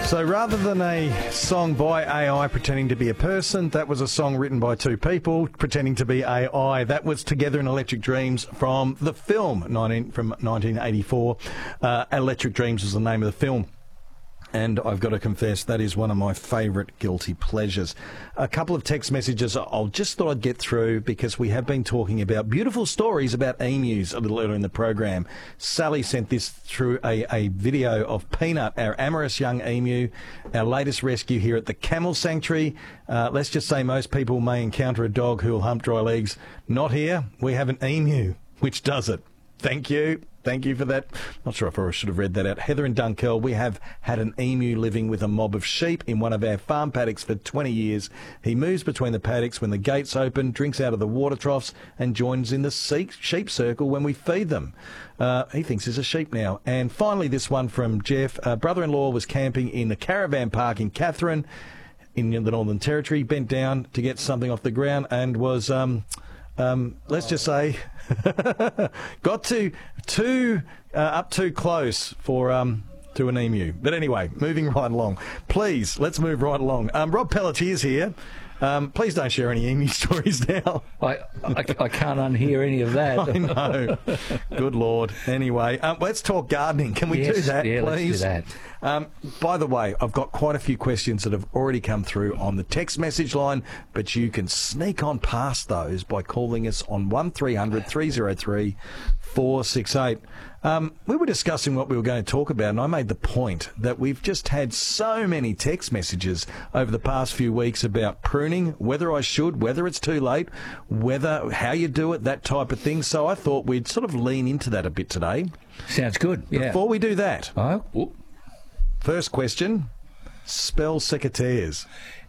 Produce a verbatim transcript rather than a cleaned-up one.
So rather than a song by A I pretending to be a person, that was a song written by two people pretending to be A I. That was Together in Electric Dreams from the film nineteen, from nineteen eighty-four. Uh, Electric Dreams was the name of the film. And I've got to confess, that is one of my favourite guilty pleasures. A couple of text messages I'll just thought I'd get through because we have been talking about beautiful stories about emus a little earlier in the program. Sally sent this through a, a video of Peanut, our amorous young emu, our latest rescue here at the Camel Sanctuary. Uh, let's just say most people may encounter a dog who will hump dry legs. Not here. We have an emu, which does it. Thank you. Thank you for that. Not sure if I should have read that out. Heather and Dunkeld, we have had an emu living with a mob of sheep in one of our farm paddocks for twenty years. He moves between the paddocks when the gates open, drinks out of the water troughs, and joins in the sheep circle when we feed them. Uh, he thinks he's a sheep now. And finally, this one from Jeff. Uh, brother-in-law was camping in the caravan park in Katherine in the Northern Territory, bent down to get something off the ground and was... Um, Um, let's just say, got to too uh, up too close for um, to an emu. But anyway, moving right along. Please, let's move right along. Um, Rob Pelletier's here. Um, please don't share any emu stories now. I, I, I can't unhear any of that. I know. Good Lord. Anyway, um, let's talk gardening. Can we yes, do that, yeah, please? Let's do that. Um, by the way, I've got quite a few questions that have already come through on the text message line, but you can sneak on past those by calling us on one three hundred three oh three four six eight. Um, we were discussing what we were going to talk about, and I made the point that we've just had so many text messages over the past few weeks about pruning, whether I should, whether it's too late, whether how you do it, that type of thing. So I thought we'd sort of lean into that a bit today. Sounds good, yeah. Before we do that, oh. first question, spell secateurs.